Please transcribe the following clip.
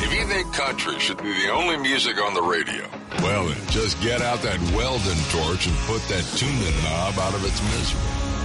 If you think country should be the only music on the radio, well then, just get out that Weldon torch and put that tuning knob out of its misery.